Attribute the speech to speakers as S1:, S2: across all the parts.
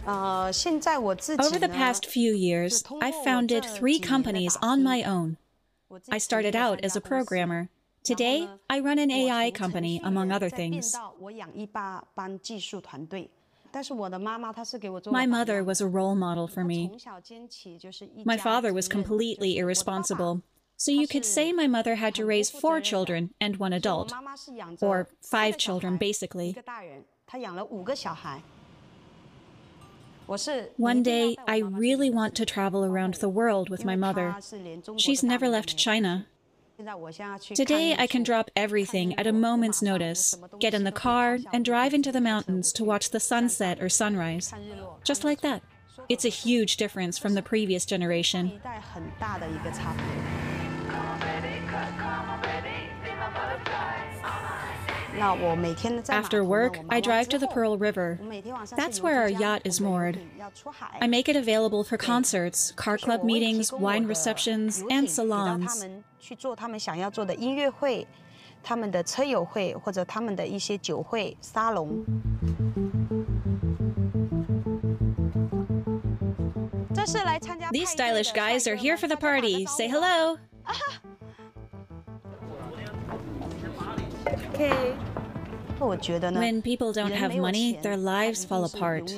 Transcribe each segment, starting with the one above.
S1: Over the past few years, I've founded 3 companies on my own. I started out as a programmer. Today, I run an AI company, among other things. My mother was a role model for me. My father was completely irresponsible. So you could say my mother had to raise 4 children and 1 adult. Or 5 children, basically. One day, I really want to travel around the world with my mother. She's never left China. Today, I can drop everything at a moment's notice, get in the car, and drive into the mountains to watch the sunset or sunrise. Just like that. It's a huge difference from the previous generation. After work, I drive to the Pearl River. That's where our yacht is moored. I make it available for concerts, car club meetings, wine receptions, and salons. These stylish guys are here for the party. Say hello. Okay. When people don't have money, their lives fall apart.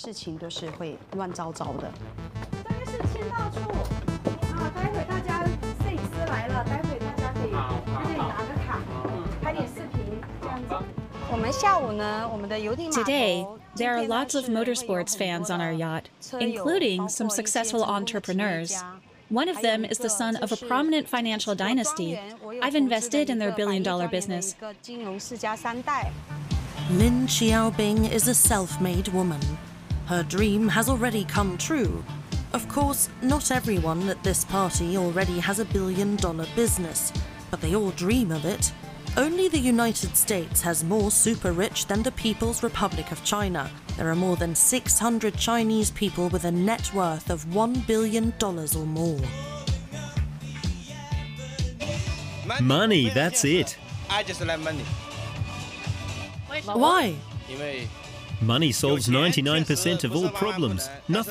S1: Today, there are lots of motorsports fans on our yacht, including some successful entrepreneurs. One of them is the son of a prominent financial dynasty. I've invested in their billion-dollar business.
S2: Lin Xiaobing is a self-made woman. Her dream has already come true. Of course, not everyone at this party already has a billion-dollar business, but they all dream of it. Only the United States has more super-rich than the People's Republic of China. There are more than 600 Chinese people with a net worth of $1 billion or more.
S3: Money, that's it.
S4: I just like money.
S2: Why?
S3: Money solves 99% of all problems. Nothing